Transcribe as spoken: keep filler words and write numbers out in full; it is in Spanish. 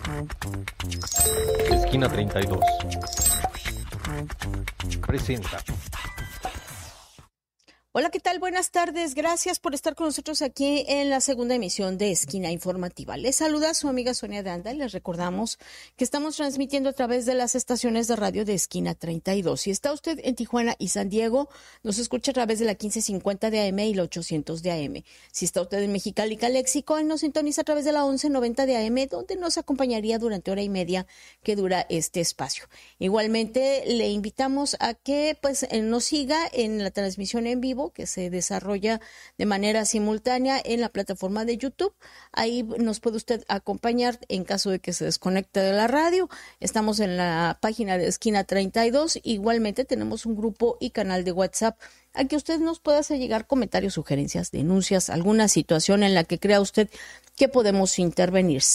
Esquina treinta y dos presenta. Hola, ¿qué tal? Buenas tardes. Gracias por estar con nosotros aquí en la segunda emisión de Esquina Informativa. Les saluda su amiga Sonia de Anda y les recordamos que estamos transmitiendo a través de las estaciones de radio de Esquina treinta y dos. Si está usted en Tijuana y San Diego, nos escucha a través de la quince cincuenta de A M y la ochocientos de A M. Si está usted en Mexicali y Calexico, nos sintoniza a través de la once noventa de A M, donde nos acompañaría durante hora y media que dura este espacio. Igualmente, le invitamos a que pues nos siga en la transmisión en vivo que se desarrolla de manera simultánea en la plataforma de YouTube. Ahí nos puede usted acompañar en caso de que se desconecte de la radio. Estamos en la página de Esquina treinta y dos. Igualmente tenemos un grupo y canal de WhatsApp a que usted nos pueda hacer llegar comentarios, sugerencias, denuncias, alguna situación en la que crea usted que podemos intervenir.